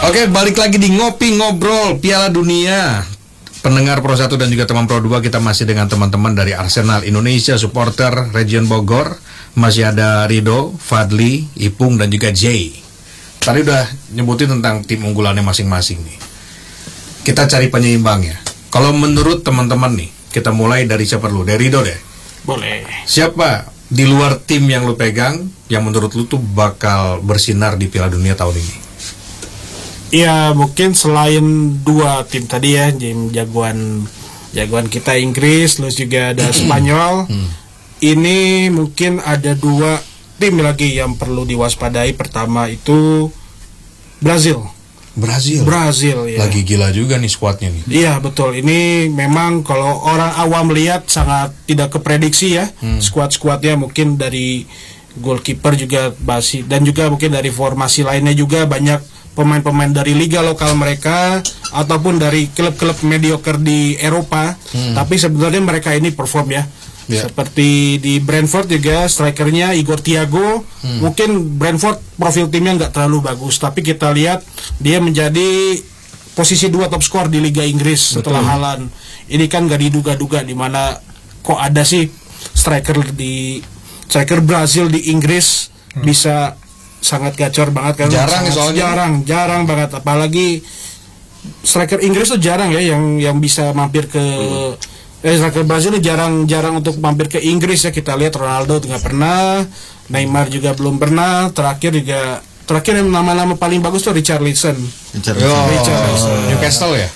Oke, balik lagi di Ngopi Ngobrol Piala Dunia. Pendengar Pro 1 dan juga teman Pro 2, kita masih dengan teman-teman dari Arsenal Indonesia, supporter Region Bogor. Masih ada Rido, Fadli, Ipung, dan juga Jay. Tadi udah nyebutin tentang tim unggulannya masing-masing nih. Kita cari penyeimbangnya. Kalau menurut teman-teman nih, kita mulai dari siapa dulu? Dari Rido deh. Boleh. Siapa di luar tim yang lu pegang yang menurut lu tuh bakal bersinar di Piala Dunia tahun ini? Ya mungkin selain dua tim tadi ya, jagoan kita Inggris, terus juga ada Spanyol. Ini mungkin ada dua tim lagi yang perlu diwaspadai. Pertama itu Brazil ya. Lagi gila juga nih skuadnya nih. Iya betul, ini memang kalau orang awam lihat sangat tidak keprediksi ya. Skuad-skuadnya mungkin dari goalkeeper juga basi, dan juga mungkin dari formasi lainnya juga banyak pemain-pemain dari liga lokal mereka ataupun dari klub-klub mediocre di Eropa. Tapi sebenarnya mereka ini perform ya. Seperti di Brentford juga strikernya Igor Thiago. Mungkin Brentford profil timnya nggak terlalu bagus, tapi kita lihat dia menjadi posisi 2 top skor di Liga Inggris setelah Haaland. Ini kan nggak diduga-duga di mana kok ada sih striker Brazil di Inggris bisa sangat gacor banget kan. Jarang banget, apalagi striker Inggris tuh jarang ya yang bisa mampir ke striker Brazil jarang untuk mampir ke Inggris ya. Kita lihat Ronaldo nggak pernah, Neymar juga belum pernah. Terakhir yang nama-nama paling bagus tuh Richarlison. Newcastle ya?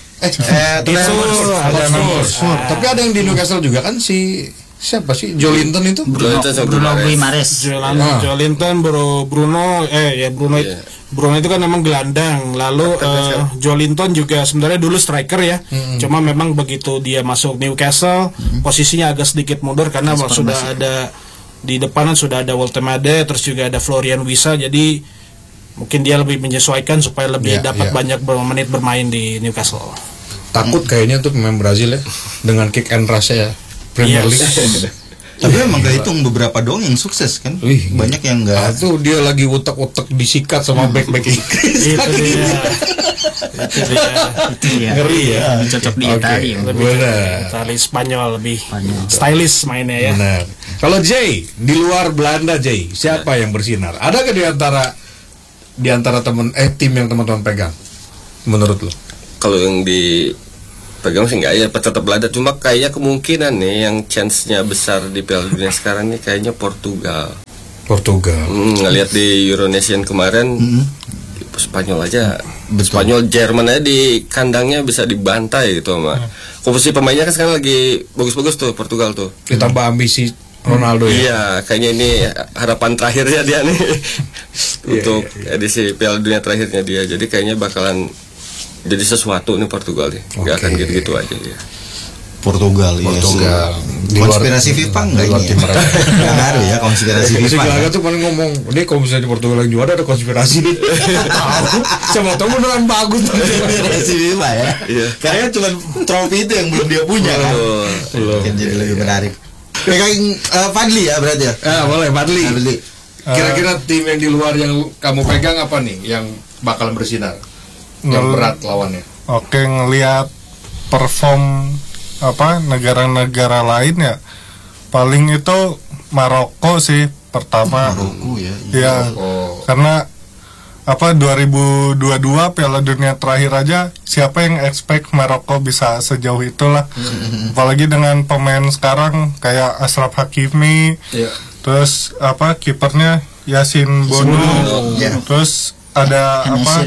Tapi ada yang di Newcastle juga kan, siapa sih? Joelinton itu? Bruno Guimaraes. Joelinton, Bruno itu kan memang gelandang. Lalu Joelinton juga sebenarnya dulu striker ya. Cuma memang begitu dia masuk Newcastle, posisinya agak sedikit mundur karena sudah ada di depanan sudah ada Woltemade, terus juga ada Florian Wissa. Jadi mungkin dia lebih menyesuaikan supaya lebih dapat banyak menit bermain di Newcastle. Takut kayaknya tuh pemain Brazil ya dengan kick and rush ya Premier League. Tapi emang gak hitung beberapa doang yang sukses kan? Banyak yang enggak. Tuh dia lagi utek-utek disikat sama back-back Inggris. Itu dia. Ngeri ya. Cocok di Italia. Benar. Spanyol lebih stylish mainnya ya. Benar. Kalau Jay, di luar Belanda Jay, siapa yang bersinar? Ada ke di antara tim yang teman-teman pegang? Menurut lo? Kalau yang pegang sih nggak ya, tetap Belanda. Cuma kayaknya kemungkinan nih yang chance-nya besar di Piala Dunia sekarang nih kayaknya Portugal. Ngelihat di Euronation kemarin, Spanyol Jerman aja di kandangnya bisa dibantai gitu sama. Komposisi pemainnya kan sekarang lagi bagus-bagus tuh Portugal tuh. Ditambah ambisi Ronaldo ya. Iya, kayaknya ini harapan terakhirnya dia nih untuk edisi Piala Dunia terakhirnya dia. Jadi kayaknya bakalan jadi sesuatu nih Portugal nih. Gak akan gitu-gitu aja dia. Portugal. Konspirasi FIFA enggak ini? Enggak ngaruh ya konspirasi FIFA. Segala tuh paling ngomong, ini kalau misalnya di Portugal yang juara ada konspirasi nih. Sama tahu beneran bagus konspirasi FIFA ya. Kayaknya cuma trofi itu yang belum dia punya kan. Mungkin jadi lebih menarik. Pegang Fadli ya berarti ya? Boleh Fadli. Kira-kira tim yang di luar yang kamu pegang apa nih yang bakal bersinar? Yang berat lawannya. Oke, ngelihat perform negara-negara lain ya, paling itu Maroko sih pertama. Maroko ya. Iya. Karena 2022 Piala Dunia terakhir aja siapa yang expect Maroko bisa sejauh itulah. Apalagi dengan pemain sekarang kayak Achraf Hakimi. Terus kipernya Yasin Bono. Terus ada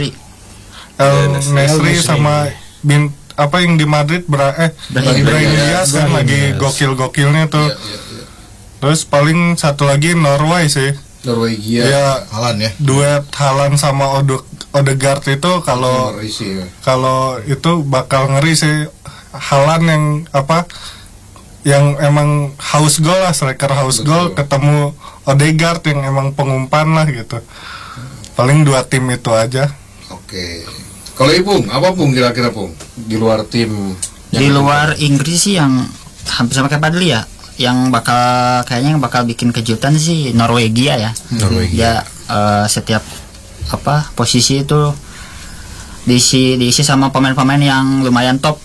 El Nesri sama yang di Madrid Brahim Diaz kan lagi gokil-gokilnya tuh. Terus paling satu lagi Norway sih. Norwegia. Ya, Haaland ya. Duet Haaland sama Odegaard itu kalau itu bakal ngeri sih. Haaland yang emang haus gol lah, striker haus gol, ketemu Odegaard yang emang pengumpan lah gitu. Paling dua tim itu aja. Oke. Kalau Ipung, apa Pung kira-kira Pung? Di luar tim di luar Inggris sih yang hampir sama kayak Padli ya. Yang bakal bikin kejutan sih Norwegia ya. Norwegia. Ya setiap posisi itu diisi sama pemain-pemain yang lumayan top.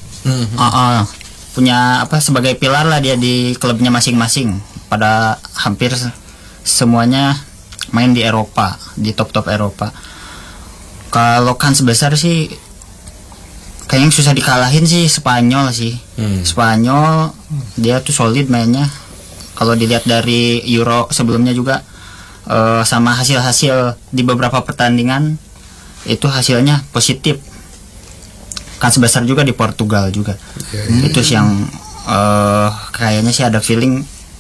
Punya sebagai pilar lah dia di klubnya masing-masing. Pada hampir semuanya main di Eropa, di top Eropa. Kalau kans besar sih kayaknya susah dikalahin sih Spanyol sih. Spanyol dia tuh solid mainnya. Kalau dilihat dari Euro sebelumnya juga sama hasil-hasil di beberapa pertandingan itu hasilnya positif. Kans besar juga di Portugal juga. Itu sih yang kayaknya sih ada feeling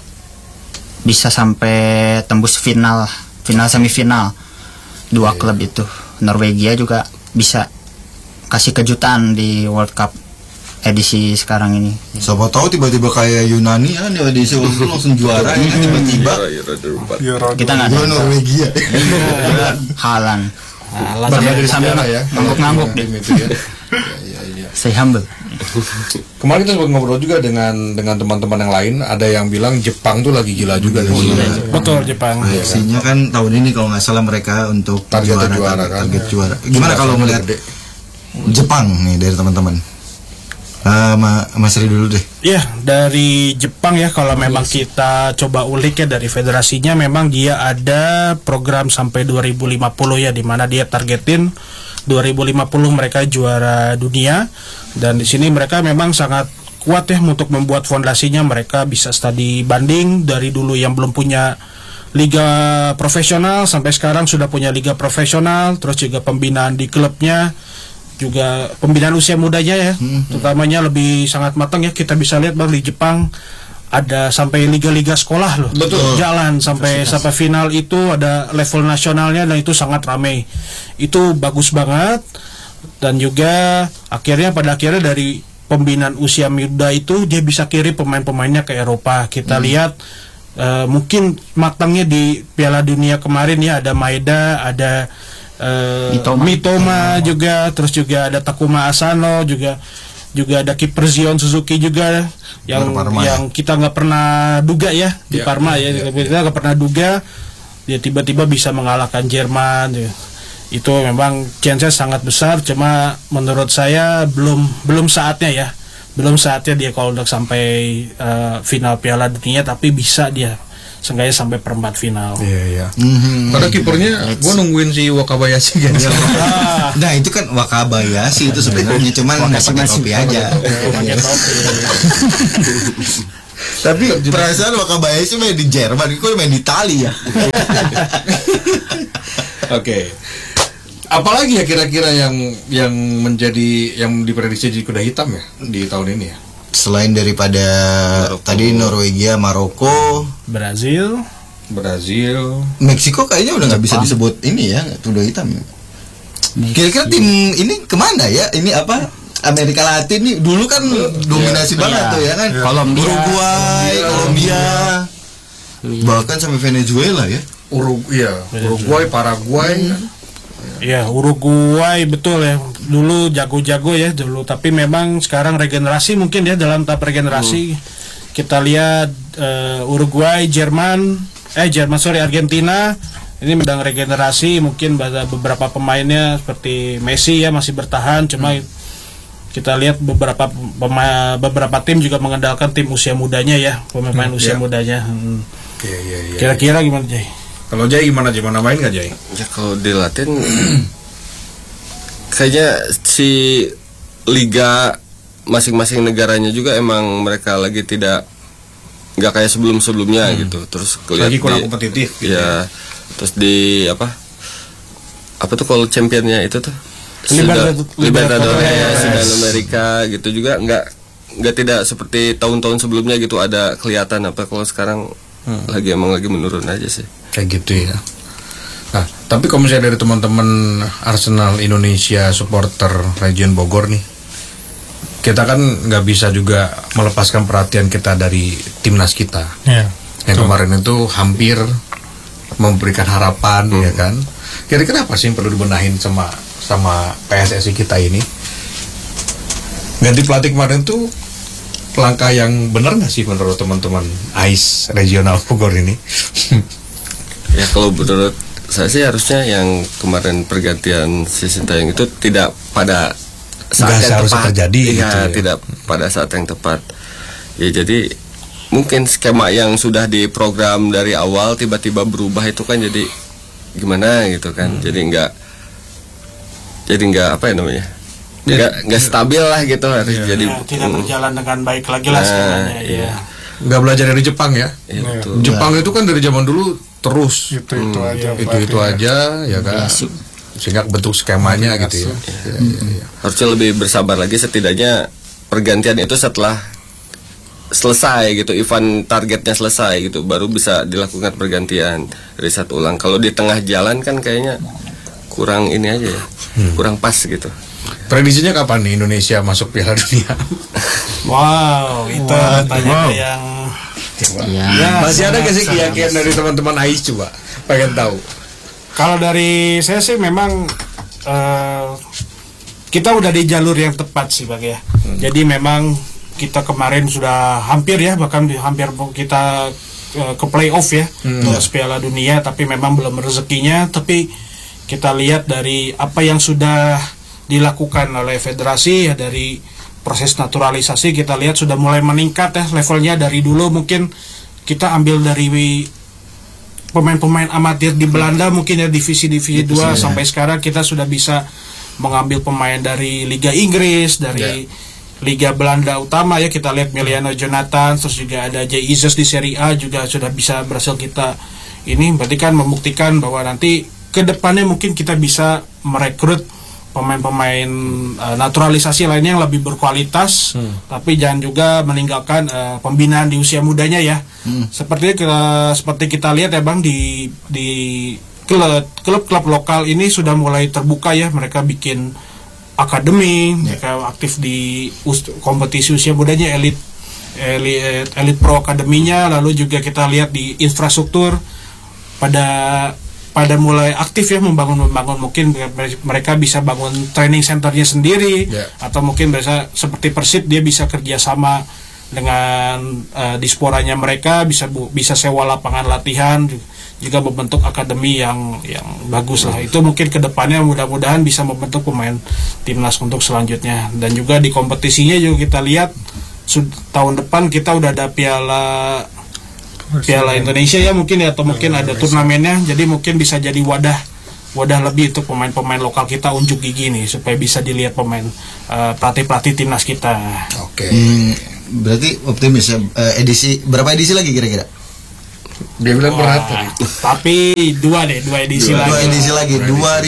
bisa sampai tembus final semifinal. Dua klub itu. Norwegia juga bisa kasih kejutan di World Cup edisi sekarang ini. Siapa tahu tiba-tiba kayak Yunani ya, di edisi World Cup langsung juara ya kan tiba-tiba. Kita nggak tahu. Norwegia. Halan. Sambil ya. Ngangguk deh. Stay humble. Kemarin kita sempat ngobrol juga dengan teman-teman yang lain. Ada yang bilang Jepang tuh lagi gila juga. Betul, Jepang. Proyeksinya kan tahun ini kalau nggak salah mereka untuk target juara. Gimana kalau melihat Jepang nih dari teman-teman? Mas Ri dulu deh. Ya, dari Jepang ya, kalau memang kita coba ulik ya dari federasinya, memang dia ada program sampai 2050 ya, di mana dia targetin 2050 mereka juara dunia. Dan di sini mereka memang sangat kuat ya untuk membuat fondasinya. Mereka bisa studi banding dari dulu yang belum punya liga profesional sampai sekarang sudah punya liga profesional, terus juga pembinaan di klubnya, juga pembinaan usia mudanya ya, terutamanya lebih sangat matang ya. Kita bisa lihat Bang di Jepang ada sampai liga-liga sekolah loh. Betul. Jalan sampai final itu ada level nasionalnya, dan itu sangat ramai. Itu bagus banget. Dan juga pada akhirnya dari pembinaan usia muda itu dia bisa kirim pemain-pemainnya ke Eropa. Kita lihat mungkin matangnya di Piala Dunia kemarin ya, ada Maeda, ada Mitoma juga, terus juga ada Takuma Asano, juga ada kiper Zion Suzuki juga yang kita nggak pernah duga ya di Parma ya. Kita nggak pernah duga dia tiba-tiba bisa mengalahkan Jerman ya. Itu memang chance sangat besar, cuma menurut saya belum saatnya dia kalau untuk sampai final Piala Dunia, tapi bisa dia seenggaknya sampai perempat final. Iya. Karena kipernya gue nungguin si Wakabayashi kan. Nah itu kan Wakabayashi itu sebenarnya cuman nggak pakai topi aja. Tapi perasaan Wakabayashi main di Jerman, kok main di Italia ya? Oke. Apalagi ya kira-kira yang menjadi yang diprediksi jadi kuda hitam ya di tahun ini ya? Selain daripada tadi Norwegia, Maroko, Brazil, Meksiko kayaknya udah nggak bisa disebut ini ya, kuda hitam ya. Kira-kira tim ini kemana ya? Ini apa? Amerika Latin nih dulu kan dominasi banget tuh ya kan? Uruguay, Kolombia, bahkan sampai Venezuela ya. Uruguay, Paraguay. Ya, Uruguay betul ya. Dulu jago-jago ya dulu, tapi memang sekarang regenerasi mungkin ya, dalam tahap regenerasi. Kita lihat Uruguay, Argentina ini sedang regenerasi, mungkin beberapa pemainnya seperti Messi ya masih bertahan, cuma kita lihat beberapa tim juga mengandalkan tim usia mudanya ya, pemain usia mudanya. Kira-kira gimana Jay? Kalau Jay gimana main nggak Jay? Ya kalau di Latin kayaknya si liga masing-masing negaranya juga emang mereka lagi nggak kayak sebelumnya gitu. Terus lagi kurang kompetitif gitu ya. Terus di apa tuh kalau championnya itu tuh Libertadores ya, Sudan Amerika gitu juga nggak tidak seperti tahun-tahun sebelumnya gitu, ada kelihatan apa. Kalau sekarang lagi menurun aja sih. Kayak gitu ya. Nah, tapi kalau misalnya dari teman-teman Arsenal Indonesia supporter Region Bogor nih, kita kan nggak bisa juga melepaskan perhatian kita dari timnas kita. Yang kemarin itu hampir memberikan harapan ya kan. Kira-kira apa sih yang perlu dibenahin sama PSSI kita ini? Ganti pelatih kemarin tuh langkah yang benar nggak sih menurut teman-teman AIS Regional Bogor ini? Ya kalau menurut saya sih harusnya yang kemarin pergantian Sintayong itu tidak pada saat yang tepat terjadi iya, gitu ya. Tidak pada saat yang tepat ya. Jadi mungkin skema yang sudah diprogram dari awal tiba-tiba berubah itu kan jadi gimana gitu kan. Jadi nggak apa ya namanya, nggak stabil lah gitu. Harus jadi tidak berjalan dengan baik lagi lah skemanya. Iya. Nggak belajar dari Jepang ya. Iya, betul. Jepang itu kan dari zaman dulu terus itu aja ya kan, sehingga bentuk skemanya gitu ya. Harusnya lebih bersabar lagi, setidaknya pergantian itu setelah selesai gitu, event targetnya selesai gitu, baru bisa dilakukan pergantian riset ulang. Kalau di tengah jalan kan kayaknya kurang ini aja ya, kurang pas gitu. Prediksinya kapan nih Indonesia masuk Piala Dunia? Wow, itu pertanyaan yang masih ada gak sih keyakinan dari teman-teman Ais, coba pengen tahu. Kalau dari saya sih memang kita udah di jalur yang tepat sih Bang ya. Jadi memang kita kemarin sudah hampir ya, bahkan hampir kita ke playoff ya, terus Piala Dunia, tapi memang belum rezekinya. Tapi kita lihat dari apa yang sudah dilakukan oleh federasi ya, dari proses naturalisasi kita lihat sudah mulai meningkat ya levelnya. Dari dulu mungkin kita ambil dari pemain-pemain amatir di Belanda mungkin ya, divisi 2 sampai sekarang kita sudah bisa mengambil pemain dari Liga Inggris, dari Liga Belanda utama ya. Kita lihat Emiliano Jonathan, terus juga ada Jay Izus di Serie A juga sudah bisa berhasil kita ini. Berarti kan membuktikan bahwa nanti ke depannya mungkin kita bisa merekrut pemain-pemain naturalisasi lainnya yang lebih berkualitas, tapi jangan juga meninggalkan pembinaan di usia mudanya ya. Seperti kita lihat ya Bang, di klub-klub lokal ini sudah mulai terbuka ya, mereka bikin akademi, mereka aktif di kompetisi usia mudanya, Elite Pro akademinya. Lalu juga kita lihat di infrastruktur pada mulai aktif ya, membangun mungkin mereka bisa bangun training centernya sendiri, atau mungkin bisa seperti Persib, dia bisa kerjasama dengan disporanya mereka, bisa sewa lapangan latihan, juga membentuk akademi yang bagus lah. Itu mungkin kedepannya mudah-mudahan bisa membentuk pemain timnas untuk selanjutnya. Dan juga di kompetisinya juga kita lihat tahun depan kita udah ada Piala Indonesia ya mungkin ya, atau mungkin ada turnamennya, jadi mungkin bisa jadi wadah lebih untuk pemain-pemain lokal kita unjuk gigi nih, supaya bisa dilihat pemain pelatih timnas kita. Oke. Berarti optimis ya. Berapa edisi lagi kira-kira? Dia bilang berat tadi. Tapi dua edisi lagi. 2 edisi lagi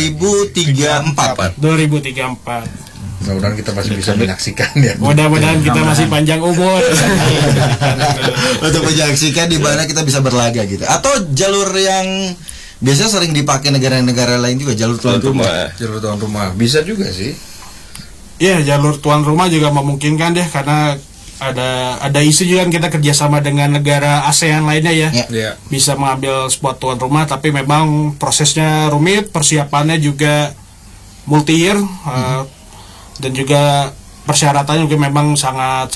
2034. Mudah-mudahan kita masih bisa menyaksikan ya. Mudah-mudahan kita masih panjang umur untuk menyaksikan di mana kita bisa berlaga gitu. Atau jalur yang biasanya sering dipakai negara-negara lain juga, jalur tuan rumah. Jalur tuan rumah bisa juga sih. Iya, jalur tuan rumah juga memungkinkan deh, karena ada isu juga kan kita kerjasama dengan negara ASEAN lainnya ya. Bisa mengambil spot tuan rumah, tapi memang prosesnya rumit, persiapannya juga multi-year, dan juga persyaratannya juga memang sangat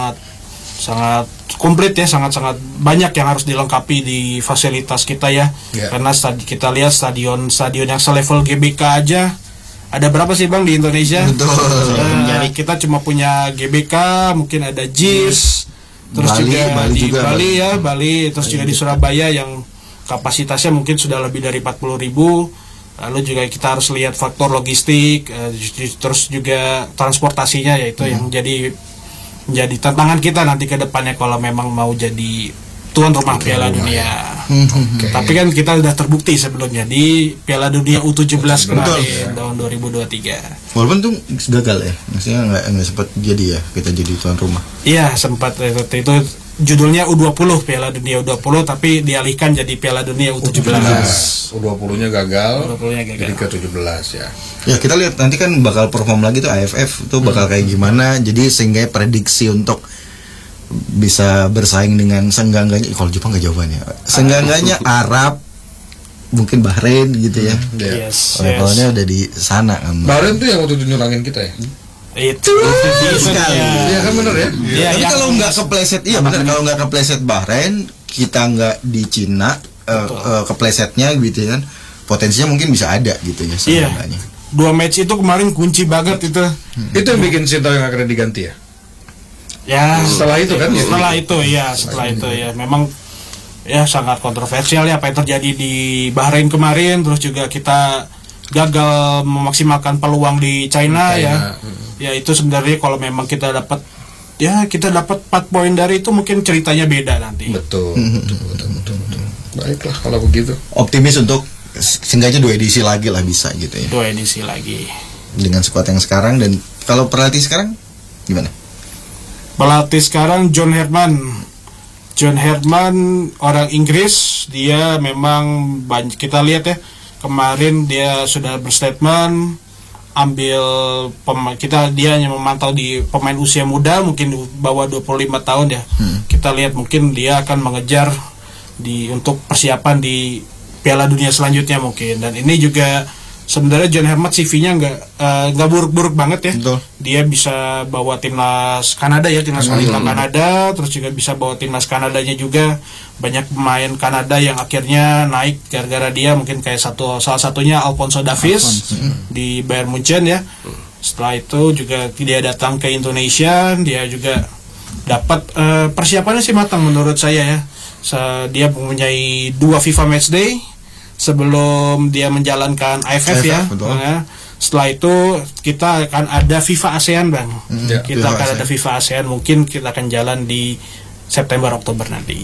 komplit ya, sangat banyak yang harus dilengkapi di fasilitas kita ya. Karena kita lihat stadion yang selevel GBK aja ada berapa sih Bang di Indonesia? Kita cuma punya GBK, mungkin ada JIS, terus Bali, terus juga di Surabaya yang kapasitasnya mungkin sudah lebih dari 40.000. Lalu juga kita harus lihat faktor logistik, terus juga transportasinya, yaitu yang menjadi tantangan kita nanti ke depannya kalau memang mau jadi tuan rumah Piala Dunia. Tapi kan kita sudah terbukti sebelumnya di Piala Dunia U17 kemarin tahun 2023. Walaupun tuh gagal ya, maksudnya nggak sempat jadi ya kita jadi tuan rumah. Iya, sempat itu judulnya U20, Piala Dunia U20, tapi dialihkan jadi Piala Dunia U17. U20-nya gagal. Jadi ke 17 ya. Ya kita lihat nanti kan bakal perform lagi tuh AFF tuh bakal kayak gimana. Jadi sehingga prediksi untuk bisa bersaing dengan senggangganya, kalau Jepang gak jawabannya. Senggangganya Arab, mungkin Bahrain gitu ya. Levelnya udah di sana kan. Bahrain tuh yang waktu itu nyurangin kita ya. Itu sekali. Iya kan benar ya. Tapi kalau nggak kepleset, iya benar. Kalau nggak kepleset Bahrain, kita nggak di Cina keplesetnya gitu kan. potensinya mungkin bisa ada gitu ya. Iya. 2 match itu kemarin kunci banget itu. Itu yang bikin Sintayong akhirnya diganti ya. Ya, Setelah itu kan ya? Setelah itu ya memang ya sangat kontroversial ya apa yang terjadi di Bahrain kemarin, terus juga kita gagal memaksimalkan peluang di China. Ya. Ya itu sebenarnya kalau memang kita dapat 4 poin dari itu mungkin ceritanya beda nanti. Betul. Baiklah kalau begitu. Optimis untuk seenggaknya 2 edisi lagi lah bisa gitu ya. 2 edisi lagi. Dengan skuad yang sekarang. Dan kalau pelatih sekarang gimana? Pelatih sekarang John Herdman orang Inggris. Dia memang banyak, kita lihat ya kemarin dia sudah berstatement ambil dia hanya memantau di pemain usia muda mungkin bawah 25 tahun ya. Kita lihat mungkin dia akan mengejar untuk persiapan di Piala Dunia selanjutnya mungkin. Dan ini juga sebenarnya John Herdman CV-nya nggak buruk-buruk banget ya. Betul. Dia bisa bawa timnas Kanada ya, timnas wanita Kanada, terus juga bisa bawa timnas Kanadanya juga. Banyak pemain Kanada yang akhirnya naik gara-gara dia, mungkin kayak salah satunya Alphonso Davies di Bayern Munchen ya. Setelah itu juga dia datang ke Indonesia, dia juga dapat persiapannya sih matang menurut saya ya. Dia mempunyai 2 FIFA Matchday sebelum dia menjalankan AFF ya. Nah, setelah itu kita akan ada FIFA ASEAN Bang. Kita akan ada FIFA ASEAN, mungkin kita akan jalan di September Oktober nanti.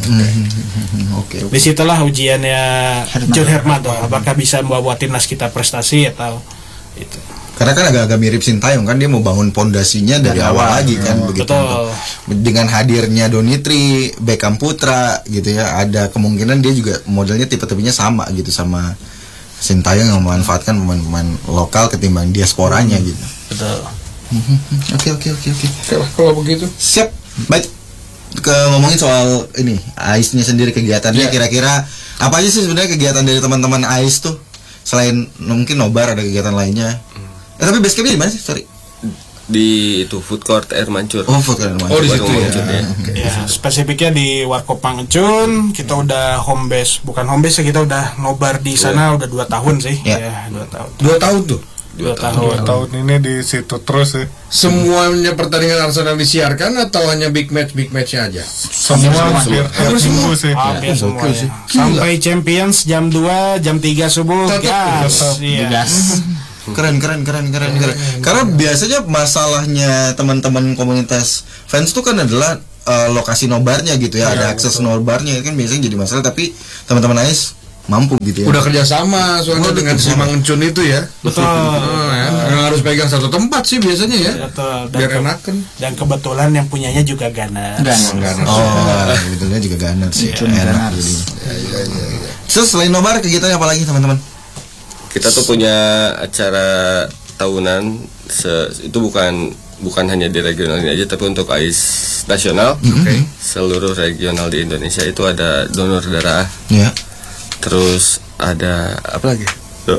Oke. Disitulah ujiannya John Herdman tuh, apakah bisa membawa timnas kita prestasi atau itu. Karena kan agak-agak mirip Sintayong kan, dia mau bangun pondasinya dari awal lagi kan begitu. Betul. Dengan hadirnya Donitri, Beckham Putra gitu ya, ada kemungkinan dia juga modelnya tipe-tipenya sama gitu sama Sintayong yang memanfaatkan pemain-pemain lokal ketimbang diasporanya gitu. Betul. Oke. Kalau begitu. Siap. Baik. Ngomongin soal ini AIS-nya sendiri kegiatannya, kira-kira apa aja sih sebenarnya kegiatan dari teman-teman AIS tuh? Selain mungkin nobar ada kegiatan lainnya. Tapi base campnya di mana sih? Sorry. Di itu food court Air Mancur. Oh, food court Air Mancur. Oh, di situ ya. Ya, spesifiknya di Warkop Mangencun. Kita udah home base, bukan home base ya, kita udah nobar di sana udah 2 tahun sih. Ya, 2 tahun. 2 tahun tuh. 2 tahun. 2 tahun ini di situ terus ya. Semuanya pertandingan Arsenal disiarkan atau hanya big match-nya aja? Semua hampir semua sih. Hampir semua ya. Sampai Champions jam 2, jam 3 subuh. Gas. Iya. Keren. Karena biasanya masalahnya teman-teman komunitas fans tuh kan adalah lokasi nobarnya gitu ya, ada akses nobarnya kan biasanya jadi masalah, tapi teman-teman AIS mampu gitu ya. Udah kerjasama soalnya dengan si Mangencun itu ya. Betul. Yang harus pegang satu tempat sih biasanya ya. Betul. Biar enakan. Dan kebetulan yang punyanya juga Gunners. Oh, sebetulnya juga Gunners sih. Enak jadi. Terus selain nobar kegiatannya apa lagi teman-teman? Kita tuh punya acara tahunan, itu bukan hanya di regional ini aja, tapi untuk AIS nasional. Seluruh regional di Indonesia itu ada donor darah. Ya. Terus ada apa lagi?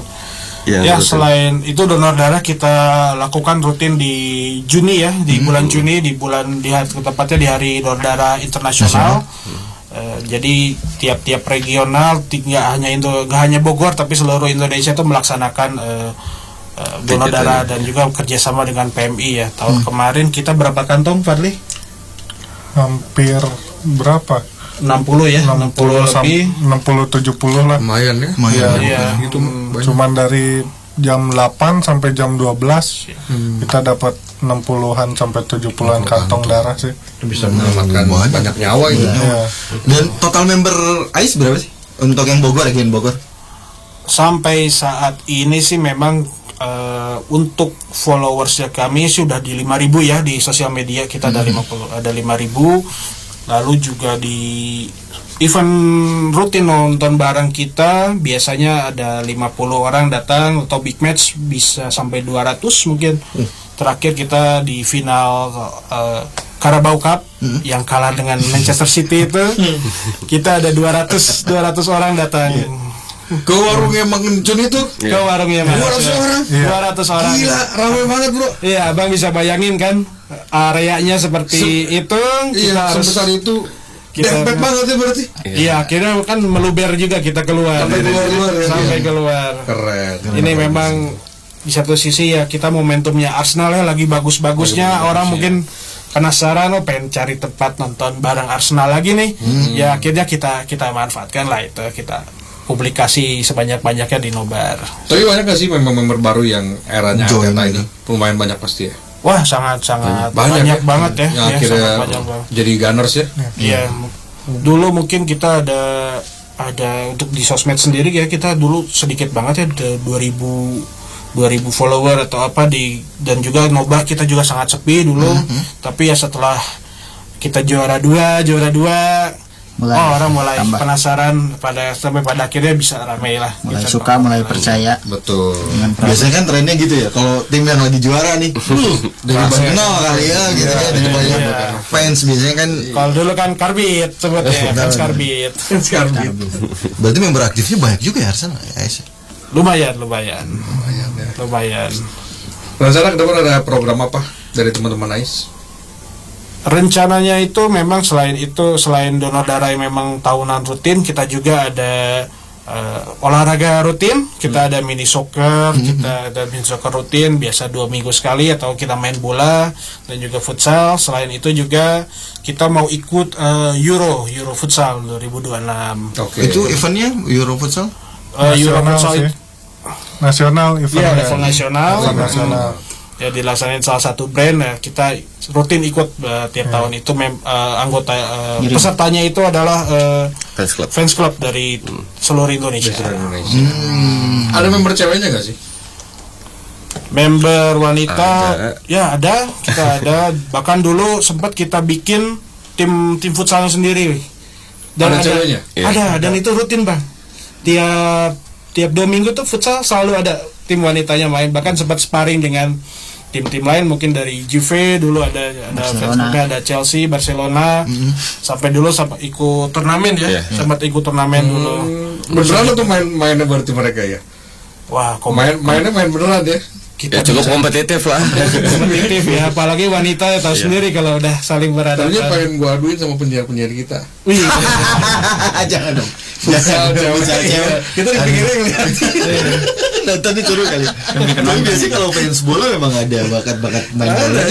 Selain itu donor darah kita lakukan rutin di Juni ya, di bulan Juni, tepatnya di Hari Donor Darah Internasional. Jadi tiap-tiap regional nggak hanya Bogor tapi seluruh Indonesia itu melaksanakan donor darah dan juga kerjasama dengan PMI ya. Tahun kemarin kita berapa kantong, Fadli? Hampir berapa? 60 ya, 60 lebih. 60-70 lah. Lumayan ya. Iya. Itu Cuman dari jam 8 sampai jam 12 kita dapat 60-an sampai 70-an kantong darah sih. bisa menyelamatkan banyak nyawa itu. Ya. Dan total member AIS berapa sih untuk yang Bogor, region Bogor? Sampai saat ini sih memang untuk followersnya kami sudah di 5.000 ya di sosial media kita ada 5.000. Lalu juga di event rutin nonton bareng kita biasanya ada 50 orang datang, atau big match bisa sampai 200 mungkin. Terakhir kita di final Carabao Cup yang kalah dengan Manchester City itu kita ada 200 orang datang. Ke warungnya Mangencun itu? Ke warungnya Mangencun. 200 orang. Gila, ramai banget, Bro. Iya, Abang bisa bayangin kan areanya seperti itu. Iya, sebesar itu. Dempet banget ya berarti. Iya, akhirnya kan meluber juga kita keluar. Sampai keluar. Keren. Ini memang di satu sisi ya kita momentumnya Arsenal ya lagi bagus-bagusnya, orang mungkin penasaran pengen cari tempat nonton bareng Arsenal lagi nih. Ya akhirnya kita manfaatkan lah itu, kita publikasi sebanyak-banyaknya di Nobar. Tapi banyak gak sih member baru yang eranya Arteta ini? Lumayan banyak pasti ya. Wah, sangat banyak banget ya. Yang akhirnya jadi Gunners ya. Iya. Dulu mungkin kita ada untuk di sosmed sendiri ya, kita dulu sedikit banget ya, ada 2000 follower atau apa dan juga Nobar kita juga sangat sepi dulu. Tapi ya setelah kita juara dua orang mulai tambah. Penasaran sampai pada akhirnya bisa ramai lah. Mulai suka, mulai percaya. Betul. Biasanya kan trennya gitu ya. Kalau tim yang lagi juara nih, dari kenal kali ya gitu ya. Dari banyak fans biasanya kan. Kalau dulu kan Karbit sebutnya, fans Karbit. Berarti member aktifnya banyak juga ya Arsenal ya. Lumayan. Rencana ke depan ada program apa dari teman-teman AIS? Rencananya itu memang selain donor darah yang memang tahunan rutin, kita juga ada olahraga rutin. Kita ada mini soccer, kita ada mini soccer rutin biasa 2 minggu sekali, atau kita main bola dan juga futsal. Selain itu juga kita mau ikut Euro Futsal 2026. Okay. Itu eventnya Euro Futsal? Euro Futsal nasional event. Iya, level nasional. Ya dilaksanain salah satu brand ya, kita rutin ikut tiap tahun itu anggota pesertanya itu adalah fans club dari seluruh Indonesia. Ada member ceweknya nggak sih? Member wanita ya ada, kita ada, bahkan dulu sempat kita bikin tim futsalnya sendiri. Dan ada ceweknya? Ada, dan itu rutin Bang. Tiap 2 minggu tuh futsal selalu ada tim wanitanya main, bahkan sempat sparring dengan tim-tim lain, mungkin dari Juve dulu ada Facebooknya, ada Chelsea, Barcelona, sampai ikut turnamen ya, sempat ikut turnamen dulu. Beneran tuh mainnya berarti mereka ya? Wah, mainnya beneran ya? Kita cukup kompetitif lah. Kompetitif ya, apalagi wanita ya tahu sendiri kalau udah saling berhadapan. Tadinya pengen gua aduin sama penyiar-penyiar kita. Jangan dong. Kita dipikirnya ngeliat. Nonton itu seru kali. Tapi biasanya kalau fans bola memang ada bakat-bakat main bola.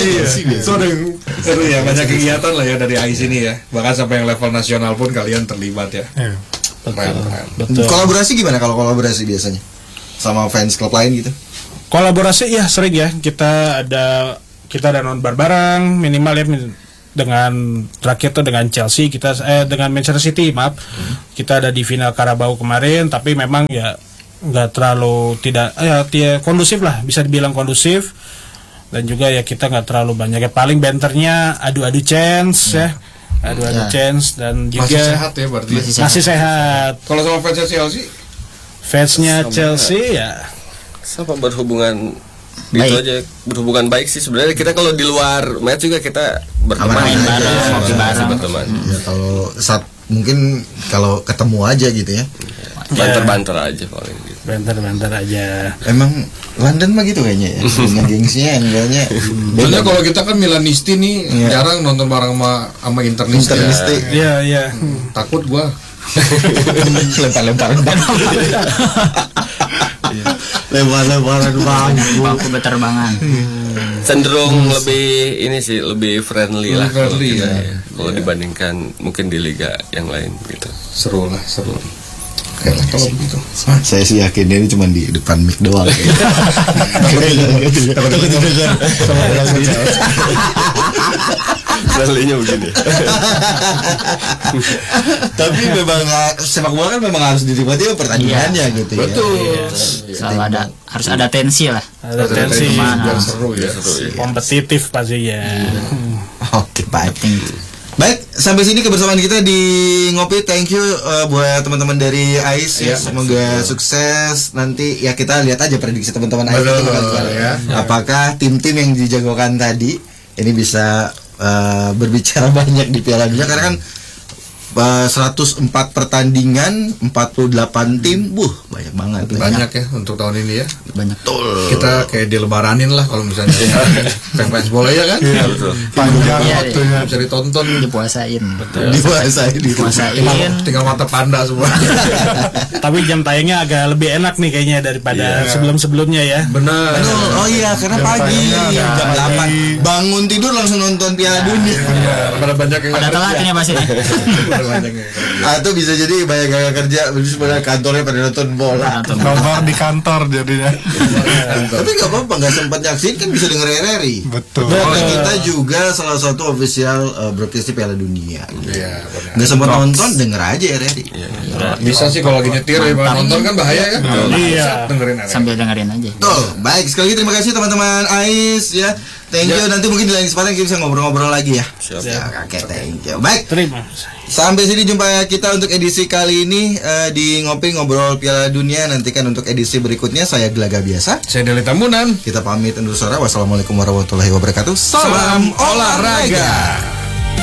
Seru ya, banyak kegiatan lah ya dari AIS ini ya. Bahkan sampai yang level nasional pun kalian terlibat ya. Keren. Kolaborasi gimana kalau kolaborasi biasanya sama fans klub lain gitu? Kolaborasi ya sering ya, kita ada nonton bareng minimal ya, dengan terakhir tuh dengan Chelsea dengan Manchester City kita ada di final Carabao kemarin, tapi memang ya nggak terlalu kondusif lah, bisa dibilang kondusif, dan juga ya kita nggak terlalu banyak ya, paling banternya adu chance chance, dan juga masih sehat ya berarti. Masih sehat. Kalau sama fansnya Chelsea ya sama berhubungan baik. Itu aja berhubungan baik sih sebenarnya. Kita kalau di luar match juga kita berteman bareng. Ya kalau mungkin kalau ketemu aja gitu ya. Banter-banter aja paling gitu. Banter aja. Emang London mah gitu kayaknya ya. Dengan gengsinya enggaknya. Soalnya kalau kita kan Milanisti nih jarang nonton bareng sama Internisti. Iya. Takut gua. Lempar-lemparan bangku beterbangan. Cenderung lebih friendly lah kalau dibandingkan mungkin di liga yang lain gitu. Seru. Oke lah kalau begitu. Saya sih yakin ini cuma di depan mic doang. Friendly-nya begini. Tapi memang sepak bola kan memang harus dinikmati pertandingannya gitu ya. Betul. Selalu harus ada tensi lah. Ada tensi biar seru ya. Kompetitif pasti ya. Oke, baik, sampai sini kebersamaan kita di Ngopi. Thank you buat teman-teman dari AIS ya. Semoga sukses. Nanti ya kita lihat aja prediksi teman-teman AIS apakah tim-tim yang dijagokan tadi ini bisa berbicara banyak di Piala Dunia, karena kan 104 pertandingan, 48 tim, banyak banget. Banyak ya untuk tahun ini ya. Banyak. Kita kayak dilebaranin lah kalau misalnya fans bola ya kan. Iya, betul. Panjang waktunya. Bisa ditonton, Dipuasain. Dipuasain. tinggal mata panda semua. Tapi jam tayangnya agak lebih enak nih kayaknya daripada sebelum-sebelumnya ya. Benar. Oh iya, karena pagi jam 8 bangun tidur langsung nonton Piala Dunia. Pada banyak yang Pada nggak telat kerja. ini pasti. Banyak yang nggak Atau bisa jadi banyak yang nggak kerja, pada kantornya pada nonton bola. Nobar di kantor jadinya. Tapi nggak apa-apa, nggak sempat nyaksin kan bisa denger RRI. Betul. Karena kita juga salah satu official broadcast Piala Dunia. Iya, benar. Nggak sempat nonton, denger aja RRI. Bisa sih kalau lagi nyetir ya, nonton kan bahaya ya. Iya. Dengerin aja. Sambil dengerin aja. Tuh, baik sekali lagi terima kasih teman-teman Ais ya. Thank you. Nanti mungkin di lain kesempatan kita bisa ngobrol-ngobrol lagi ya. Siap. Ya, oke, thank you. Baik. Terima. Sampai sini jumpa kita untuk edisi kali ini di Ngopi Ngobrol Piala Dunia. Nantikan untuk edisi berikutnya. Saya Gelaga Biasa. Saya Deli Tambunan. Kita pamit undur suara. Wassalamualaikum warahmatullahi wabarakatuh. Salam olahraga.